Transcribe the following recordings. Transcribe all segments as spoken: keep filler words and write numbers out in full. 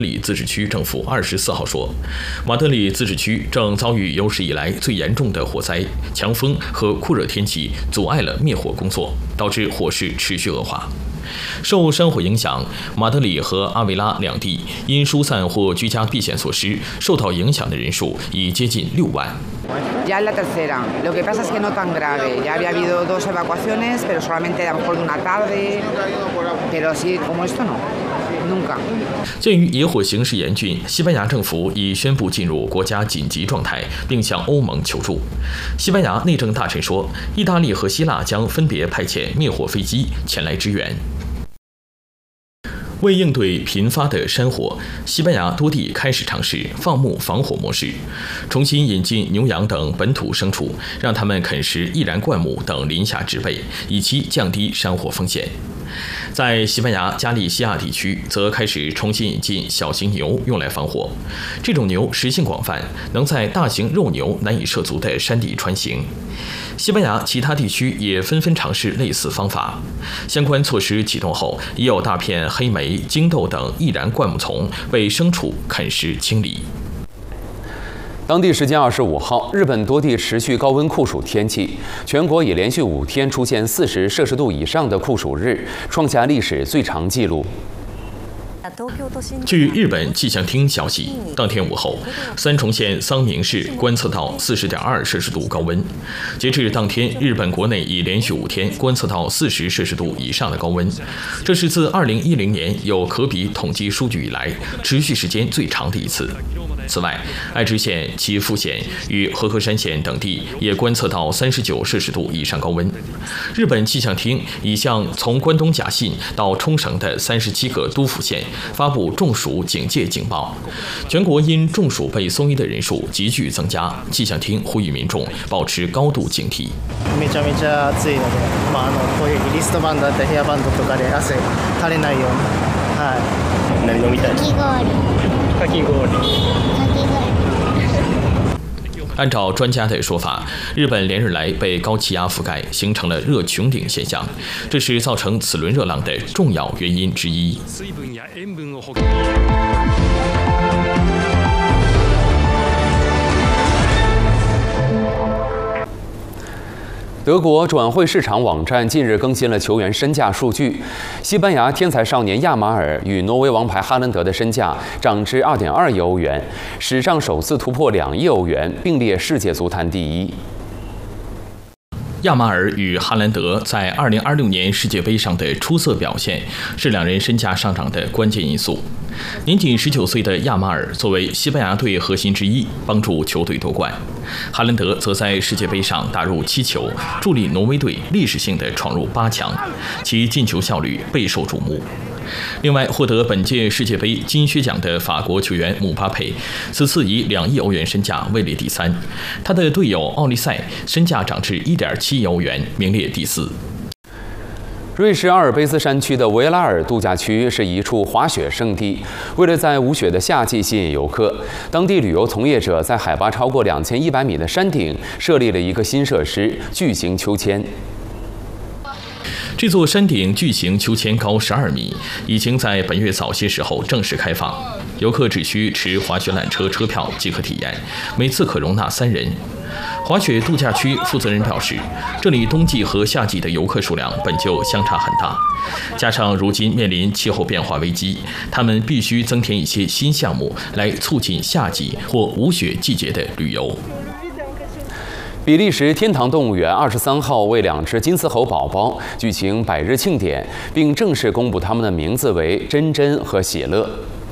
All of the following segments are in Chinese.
里自治区政府二十四号说，马德里自治区正遭遇有史以来最严重的火灾，强风和酷热天气阻碍了灭火工作，导致火势持续恶化。受山火影响，马德里和阿维拉两地因疏散或居家避险措施受到影响的人数已接近六万。 Ya es la tercera. Lo que pasa es que no tan grave. Ya había habido dos evacuaciones, pero solamente a lo mejor de una tarde. Pero así como esto no. 鉴于野火形势严峻，西班牙政府已宣布进入国家紧急状态，并向欧盟求助。西班牙内政大臣说，意大利和希腊将分别派遣灭火飞机前来支援。为应对频发的山火，西班牙多地开始尝试放牧防火模式，重新引进牛羊等本土牲畜，让它们啃食易燃灌木等林下植被，以期降低山火风险。在西班牙加利西亚地区，则开始重新引进小型牛用来防火。这种牛食性广泛，能在大型肉牛难以涉足的山地穿行。西班牙其他地区也纷纷尝试类似方法。相关措施启动后，已有大片黑莓、荆豆等易燃灌木丛被牲畜啃食清理。 当地时间二十五号，日本多地持续高温酷暑天气，全国已连续五天出现四十摄氏度以上的酷暑日，创下历史最长纪录。 据日本气象厅消息，当天午后，三重县桑明市观测到 四十点二摄氏度高温。截至当天，日本国内已连续五天观测到四十摄氏度以上的高温，这是自二零一零年有可比统计数据以来持续时间最长的一次。此外，爱知县、岐阜县与和歌山县等地也观测到三十九摄氏度以上高温。日本气象厅已向从关东甲信到冲绳的三十七个都府县发布中暑警戒警報，全國因中暑被送醫的人數急劇增加。氣象廳呼籲民眾保持高度警惕。 めちゃめちゃ暑いので、まあ、あのこういうリストバンドだったりヘアバンドとかで汗垂れないように、はい。何飲みたい？かき氷。かき氷。 按照专家的说法，日本连日来被高气压覆盖，形成了热穹顶现象，这是造成此轮热浪的重要原因之一。 德国转会市场网站近日更新了球员身价数据，西班牙天才少年亚马尔与挪威王牌哈兰德的身价涨至 二点二亿欧元，史上首次突破两亿欧元，并列世界足坛第一。 亚马尔与哈兰德在二零二六年世界杯上的出色表现，是两人身价上涨的关键因素。年仅十九岁的亚马尔作为西班牙队核心之一，帮助球队夺冠；哈兰德则在世界杯上打入七球，助力挪威队历史性的闯入八强，其进球效率备受瞩目。另外，获得本届世界杯金靴奖的法国球员姆巴佩，此次以两亿欧元身价位列第三，他的队友奥利塞身价涨至 一点七亿欧元，名列第四。 瑞士阿尔卑斯山区的维拉尔度假区是一处滑雪胜地，为了在无雪的夏季吸引游客，当地旅游从业者在海拔超过两千一百米的山顶设立了一个新设施——巨型秋千。 这座山顶巨型秋千高十二米，已经在本月早些时候正式开放，游客只需持滑雪缆车车票即可体验，每次可容纳三人。滑雪度假区负责人表示，这里冬季和夏季的游客数量本就相差很大，加上如今面临气候变化危机，他们必须增添一些新项目来促进夏季或无雪季节的旅游。 比利时天堂动物园二十三号为两只金丝猴宝宝举行百日庆典，并正式公布它们的名字为珍珍和喜乐。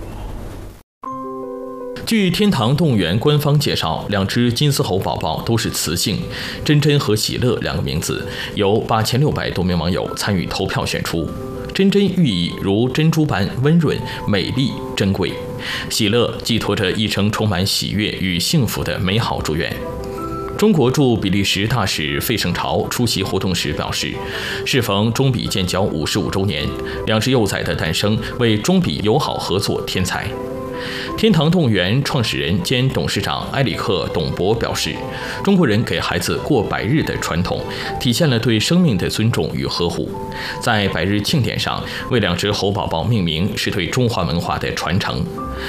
据天堂动物园官方介绍，两只金丝猴宝宝都是雌性，珍珍和喜乐两个名字由八千六百多名网友参与投票选出。珍珍寓意如珍珠般温润、美丽、珍贵；喜乐寄托着一生充满喜悦与幸福的美好祝愿。中国驻比利时大使费盛朝出席活动时表示，适逢中比建交五十五周年，两只幼崽的诞生为中比友好合作添彩。天堂动物园创始人兼董事长埃里克·董博表示，中国人给孩子过百日的传统，体现了对生命的尊重与呵护。在百日庆典上为两只猴宝宝命名，是对中华文化的传承。